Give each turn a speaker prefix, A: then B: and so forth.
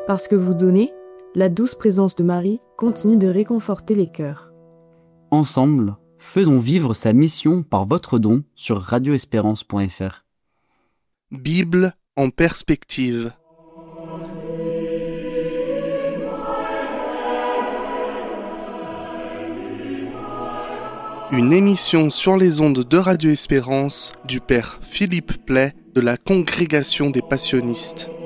A: Parce que vous donnez, la douce présence de Marie continue de réconforter les cœurs.
B: Ensemble, faisons vivre sa mission par votre don sur radioespérance.fr.
C: Bible en perspective. Une émission sur les ondes de Radio Espérance du père Philippe Play de la Congrégation des Passionistes.